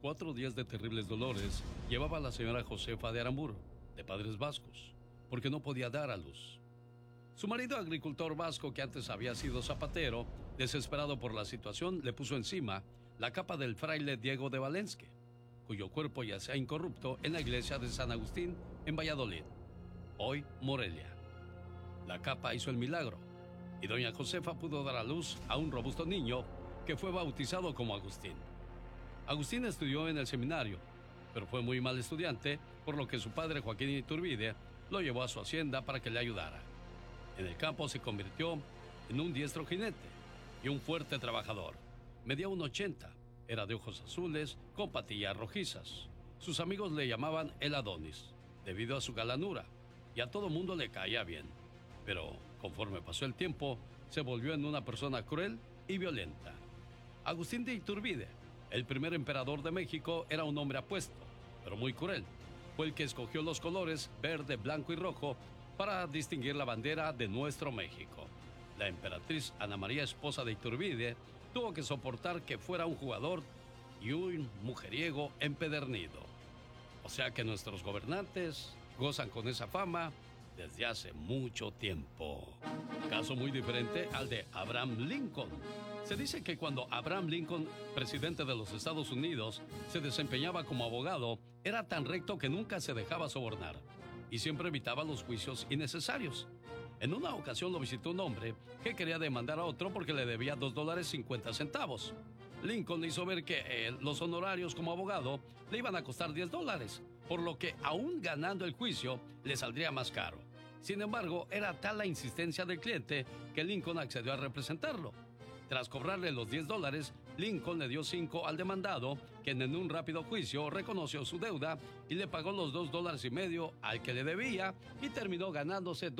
4 días de terribles dolores llevaba a la señora Josefa de Aramburu, de padres vascos, porque no podía dar a luz. Su marido, agricultor vasco que antes había sido zapatero, desesperado por la situación, le puso encima la capa del fraile Diego de Valensky, cuyo cuerpo yacía incorrupto en la iglesia de San Agustín en Valladolid, hoy Morelia. La capa hizo el milagro y doña Josefa pudo dar a luz a un robusto niño que fue bautizado como Agustín. Agustín estudió en el seminario, pero fue muy mal estudiante, por lo que su padre Joaquín Iturbide lo llevó a su hacienda para que le ayudara. En el campo se convirtió en un diestro jinete y un fuerte trabajador. Medía 1,80, era de ojos azules con patillas rojizas. Sus amigos le llamaban el Adonis, debido a su galanura, y a todo mundo le caía bien. Pero conforme pasó el tiempo, se volvió en una persona cruel y violenta. Agustín de Iturbide, el primer emperador de México, era un hombre apuesto, pero muy cruel. Fue el que escogió los colores verde, blanco y rojo para distinguir la bandera de nuestro México. La emperatriz Ana María, esposa de Iturbide, tuvo que soportar que fuera un jugador y un mujeriego empedernido. O sea que nuestros gobernantes gozan con esa fama desde hace mucho tiempo. Caso muy diferente al de Abraham Lincoln. Se dice que cuando Abraham Lincoln, presidente de los Estados Unidos, se desempeñaba como abogado, era tan recto que nunca se dejaba sobornar y siempre evitaba los juicios innecesarios. En una ocasión lo visitó un hombre que quería demandar a otro porque le debía $2.50. Lincoln hizo ver que los honorarios como abogado le iban a costar $10, por lo que aún ganando el juicio le saldría más caro. Sin embargo, era tal la insistencia del cliente que Lincoln accedió a representarlo. Tras cobrarle los $10, Lincoln le dio 5 al demandado, quien en un rápido juicio reconoció su deuda y le pagó los $2.50 al que le debía y terminó ganándose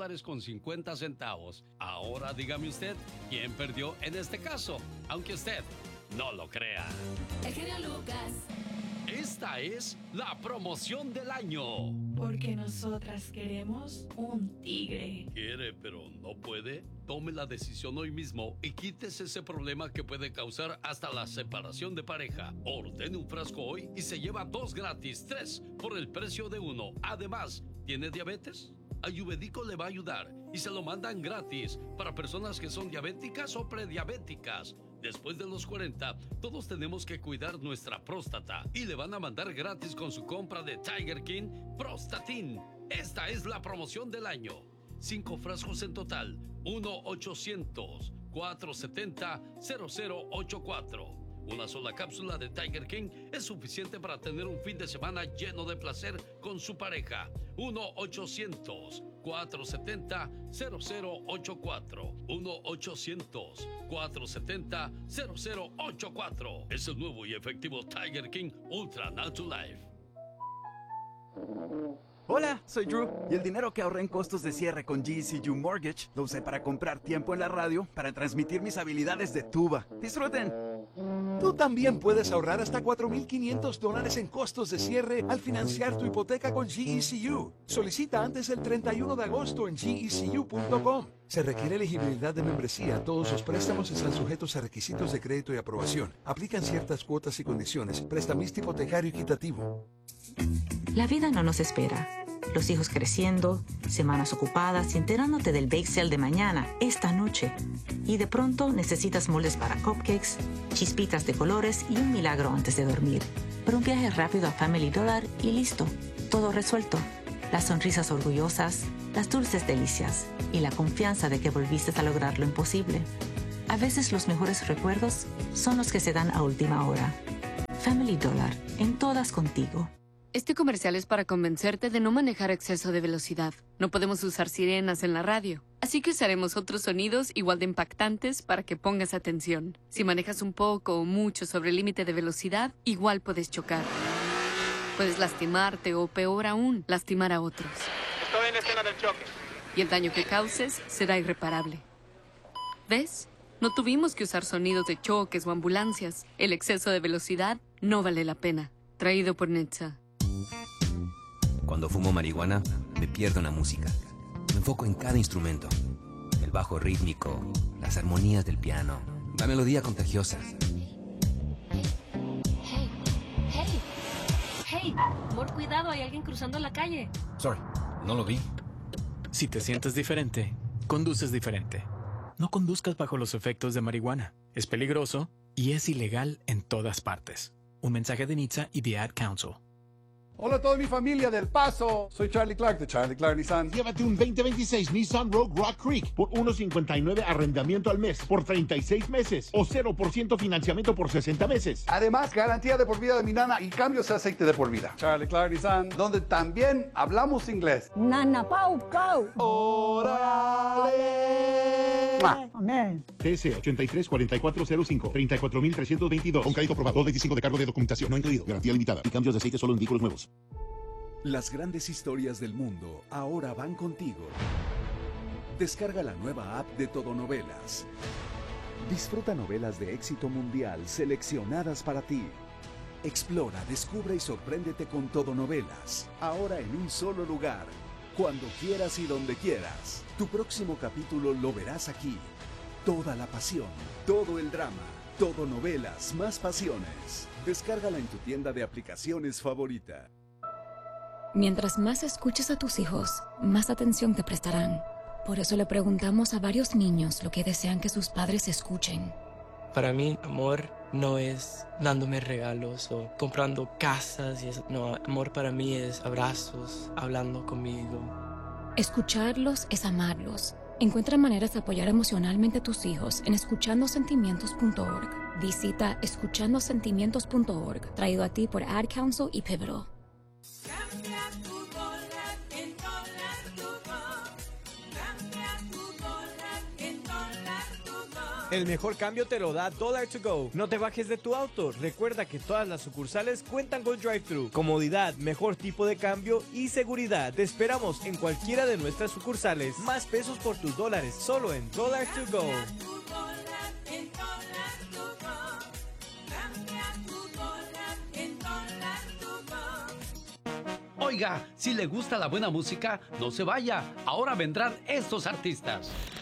$2.50. Ahora dígame usted, ¿quién perdió en este caso? Aunque usted no lo crea. El genio Lucas. Esta es la promoción del año. Porque nosotras queremos un tigre. Quiere, pero no puede. Tome la decisión hoy mismo y quítese ese problema que puede causar hasta la separación de pareja. Ordene un frasco hoy y se lleva 2 gratis, 3 por el precio de 1. Además, ¿tiene diabetes? Ayurvédico le va a ayudar y se lo mandan gratis para personas que son diabéticas o prediabéticas. Después de los 40, todos tenemos que cuidar nuestra próstata y le van a mandar gratis con su compra de Tiger King Prostatin. Esta es la promoción del año. 5 frascos en total. 1-800-470-0084. Una sola cápsula de Tiger King es suficiente para tener un fin de semana lleno de placer con su pareja. 1-800-470-0084. 1-800-470-0084. Es el nuevo y efectivo Tiger King Ultra Natural Life. Hola, soy Drew y el dinero que ahorré en costos de cierre con GCU Mortgage lo usé para comprar tiempo en la radio para transmitir mis habilidades de tuba. ¡Disfruten! Tú también puedes ahorrar hasta $4,500 en costos de cierre al financiar tu hipoteca con GECU. Solicita antes del 31 de agosto en gecu.com. Se requiere elegibilidad de membresía. Todos los préstamos están sujetos a requisitos de crédito y aprobación. Aplican ciertas cuotas y condiciones. Prestamista hipotecario equitativo. La vida no nos espera. Los hijos creciendo, semanas ocupadas y enterándote del bake sale de mañana, esta noche. Y de pronto necesitas moldes para cupcakes, chispitas de colores y un milagro antes de dormir. Pero un viaje rápido a Family Dollar y listo. Todo resuelto. Las sonrisas orgullosas, las dulces delicias y la confianza de que volviste a lograr lo imposible. A veces los mejores recuerdos son los que se dan a última hora. Family Dollar, en todas contigo. Este comercial es para convencerte de no manejar a exceso de velocidad. No podemos usar sirenas en la radio, así que usaremos otros sonidos igual de impactantes para que pongas atención. Si manejas un poco o mucho sobre el límite de velocidad, igual puedes chocar. Puedes lastimarte o, peor aún, lastimar a otros. Estoy en la escena del choque. Y el daño que causes será irreparable. ¿Ves? No tuvimos que usar sonidos de choques o ambulancias. El exceso de velocidad no vale la pena. Traído por Netza. Cuando fumo marihuana, me pierdo en la música. Me enfoco en cada instrumento. El bajo rítmico, las armonías del piano, la melodía contagiosa. Amor, cuidado, hay alguien cruzando la calle. Sorry, no lo vi. Si te sientes diferente, conduces diferente. No conduzcas bajo los efectos de marihuana. Es peligroso y es ilegal en todas partes. Un mensaje de NHTSA y The Ad Council. Hola a toda mi familia del Paso. Soy Charlie Clark de Charlie Clark Nissan. Llévate un 2026 Nissan Rogue Rock Creek por $1.59 arrendamiento al mes por 36 meses o 0% financiamiento por 60 meses. Además, garantía de por vida de mi nana y cambios de aceite de por vida. Charlie Clark Nissan, donde también hablamos inglés. Nana Pau Pau. ¡Órale! Amén. TS 834405 34.322. Con crédito aprobado. 25 de cargo de documentación no incluido. Garantía limitada y cambios de aceite solo en vehículos nuevos. Las grandes historias del mundo ahora van contigo. Descarga la nueva app de Todo Novelas. Disfruta novelas de éxito mundial seleccionadas para ti. Explora, descubre y sorpréndete con Todo Novelas. Ahora en un solo lugar. Cuando quieras y donde quieras. Tu próximo capítulo lo verás aquí. Toda la pasión, todo el drama, Todo Novelas, más pasiones. Descárgala en tu tienda de aplicaciones favorita. Mientras más escuches a tus hijos, más atención te prestarán. Por eso le preguntamos a varios niños lo que desean que sus padres escuchen. Para mí, amor no es dándome regalos o comprando casas y eso. No, amor para mí es abrazos, hablando conmigo. Escucharlos es amarlos. Encuentra maneras de apoyar emocionalmente a tus hijos en escuchandosentimientos.org. Visita escuchandosentimientos.org, traído a ti por Ad Council y Pivotal. El mejor cambio te lo da $2 No te bajes de tu auto. Recuerda que todas las sucursales cuentan con drive-thru. Comodidad, mejor tipo de cambio y seguridad. Te esperamos en cualquiera de nuestras sucursales. Más pesos por tus dólares, solo en $2. Oiga, si le gusta la buena música, no se vaya. Ahora vendrán estos artistas.